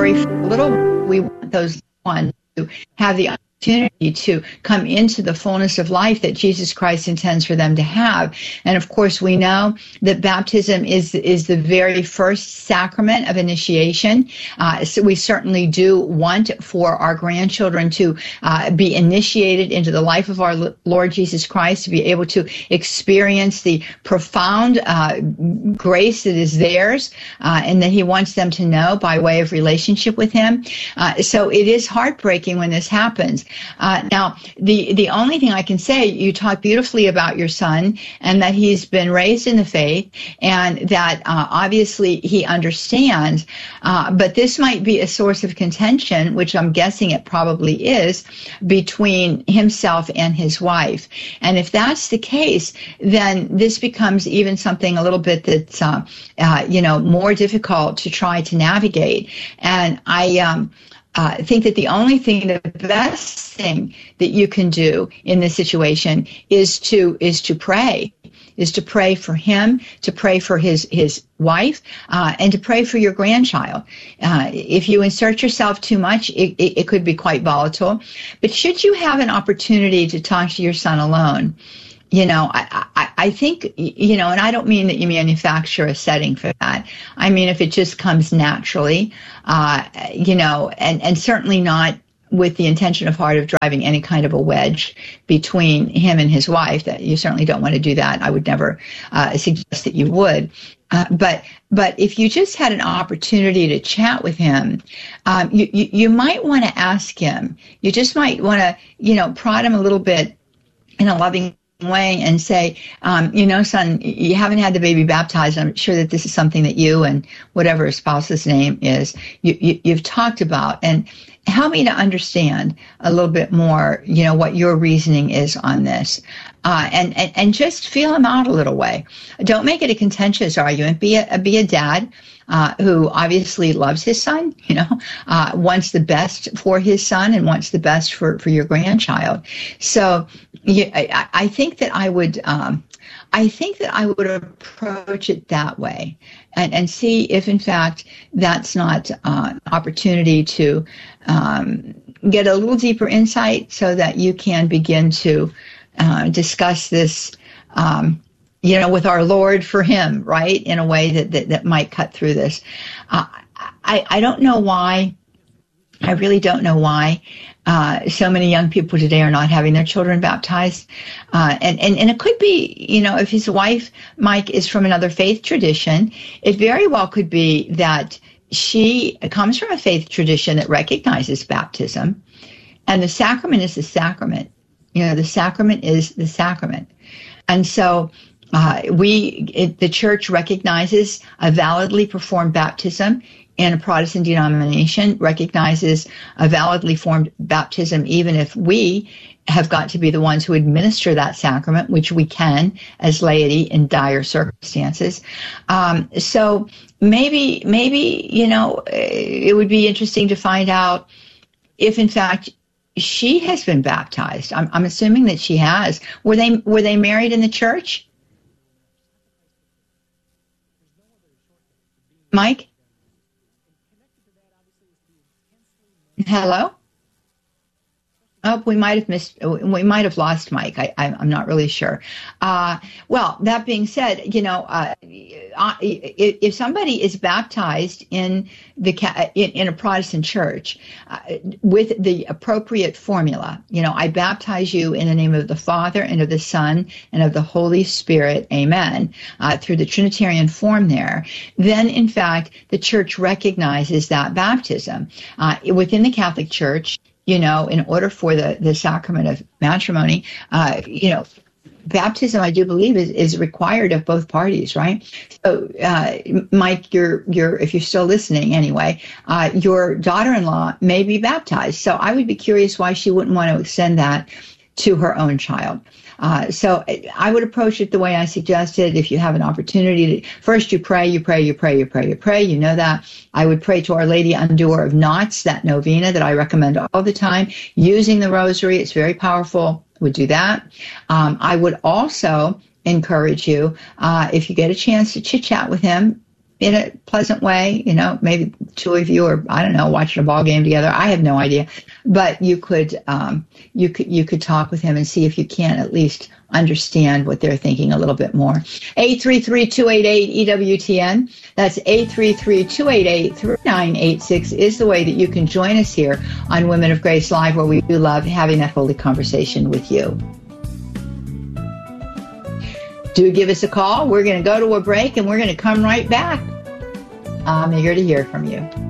very little, we want those ones to have the opportunity to come into the fullness of life that Jesus Christ intends for them to have. And of course, we know that baptism is the very first sacrament of initiation. So we certainly do want for our grandchildren to be initiated into the life of our Lord Jesus Christ, to be able to experience the profound grace that is theirs, and that he wants them to know by way of relationship with him. So it is heartbreaking when this happens. Now, the only thing I can say, you talk beautifully about your son and that he's been raised in the faith and that obviously he understands, but this might be a source of contention, which I'm guessing it probably is, between himself and his wife. And if that's the case, then this becomes even something a little bit that's, more difficult to try to navigate. And I think that the best thing that you can do in this situation is to pray for him, to pray for his wife, and to pray for your grandchild. If you insert yourself too much, it could be quite volatile. But should you have an opportunity to talk to your son alone, I think, and I don't mean that you manufacture a setting for that. I mean, if it just comes naturally, and certainly not with the intention of heart of driving any kind of a wedge between him and his wife, that you certainly don't want to do that. I would never suggest that you would. But if you just had an opportunity to chat with him, you might want to ask him. You just might want to, prod him a little bit in a loving way and say, son, you haven't had the baby baptized. I'm sure that this is something that you and whatever his spouse's name is, you've talked about, and help me to understand a little bit more, what your reasoning is on this. And just feel him out a little way. Don't make it a contentious argument. Be a dad who obviously loves his son, wants the best for his son and wants the best for your grandchild. So I think that I would approach it that way and see if in fact that's not an opportunity to get a little deeper insight so that you can begin to discuss this, with our Lord for him, right? In a way that might cut through this. I don't know why. I really don't know why so many young people today are not having their children baptized. And it could be, if his wife, Mike, is from another faith tradition, it very well could be that she comes from a faith tradition that recognizes baptism. And the sacrament is the sacrament. The sacrament is the sacrament. And so the church recognizes a validly performed baptism, and a Protestant denomination recognizes a validly formed baptism, even if we have got to be the ones who administer that sacrament, which we can as laity in dire circumstances. So maybe, it would be interesting to find out if, in fact, she has been baptized. I'm assuming that she has. Were they married in the church? Mike? Hello? Oh, we might have lost Mike. I'm not really sure. Well, that being said, if somebody is baptized in a Protestant church with the appropriate formula, I baptize you in the name of the Father and of the Son and of the Holy Spirit, amen, through the Trinitarian form there, then in fact the church recognizes that baptism. Within the Catholic Church, in order for the sacrament of matrimony, baptism, I do believe, is required of both parties, right? So, Mike, if you're still listening anyway, your daughter-in-law may be baptized. So I would be curious why she wouldn't want to extend that to her own child. So I would approach it the way I suggested. If you have an opportunity to, first you pray. You know that. I would pray to Our Lady Undoer of Knots, that novena that I recommend all the time, using the rosary. It's very powerful. Would do that. I would also encourage you, if you get a chance to chit-chat with him, in a pleasant way. You know, maybe two of you are, I don't know, watching a ball game together. I have no idea, but you could talk with him and see if you can at least understand what they're thinking a little bit more. 833-288-EWTN. That's 833-288-3986 is the way that you can join us here on Women of Grace Live, where we do love having that holy conversation with you. Do give us a call. We're going to go to a break and we're going to come right back. I'm eager to hear from you.